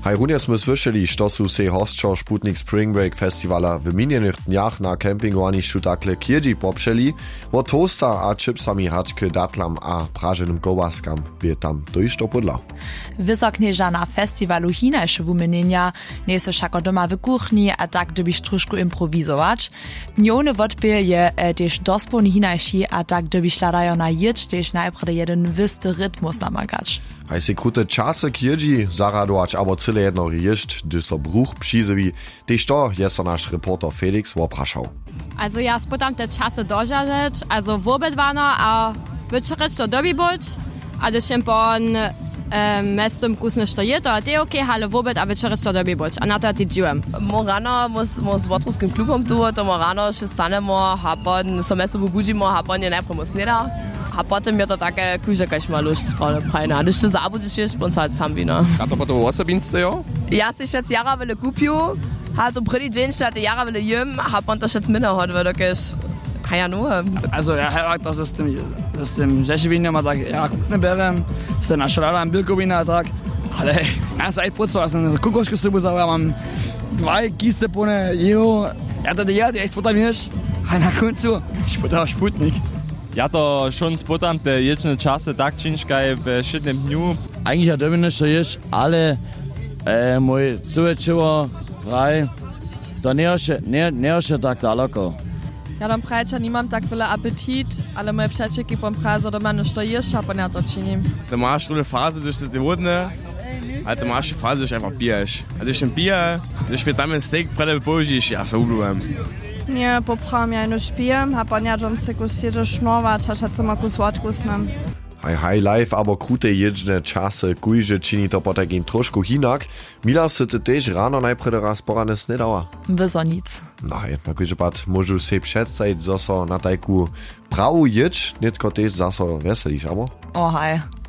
Hej, runje sme slyšeli, što su se hostčo Sputnik Spring Break festivala w minionych dniach na kempingowanišću takle kjedži popšeli, od toasta a chipsami hačke datlam a praženym kołaskam by tam dojšto podla. Wysoknieża na festiwalu hinajsze wumienienia, nie są szako doma w kuchni, a tak gdybyś troszkę improwizować. Dniony wodbie je też dospolny hinajsi, a tak gdybyś ladają na jedź, też najpierw jeden wysty rytmus namagać. Hej se krute čase kjedži zaradovač, abo cyle jedno riešť, gdy so bruch přizevi, tež to je so naš reporter Felix oprašał. Also ja sputam te časy dožažeć, also wobedvano, a večereć to dobi boč, a gdyż im pon mestum kusne što je to, a te okej, ale wobed, a večereć to dobi boč, a na to ti džiujem. Morano s Wotrovskim klubom tu, to morano še stanemo, a pon so mesto pobudimo, a pon je najprv sneda. A potem je to také, že kaž má lušť spolu prajna. A když to zabudíš, ješ, on sa sam víno. A to potom osobince, jo? Ja si šec jara vele kupiu, a to prvý deň šate jara vele jem, a on to šec minna hod, weil takéž, a ja nur. Also ja, to s tym rzeźwiniem, a tak, ja nie berem, se našalala bilkovina, tak, ale ja sa aj pucol, ja som kukošku subu zavrel, mám 2 kiste plné jeho, ja to ja spotam ješ, a na koncu spotal Sputnik. Ja to schon spotam te ječne čase tak činškaj v šednem dňu. Eigentlich ja dobře nešto ješ, ale môj cuvečivo vraj, to neoše tak daleko. Ja dom prajča nimam tak veľa apetit, ale moje přečeky pom prazo doma nešto ješ, a pon ja to činím. Da máš tu Phase, dass das vodne, a da máš Phase, dass einfach Bier ist. A když Bier, když mir tam ein Steak prede božíš, ja so ublúvam. Nie, poprawam ja już pijem, a pan ja dom se kus jedzie sznorwać, a šac ma kus odkusnem. Hej, live, abo krute ječne čase, kujže čini to potakim trošku hinak. Mila se te tež rano najprede raz porane snedała? Wyzo nic. No, na kujže pat môžu se předstajiť, zo so na tajku prawu jeć, netko tež zaso veseliš, abo? O hej.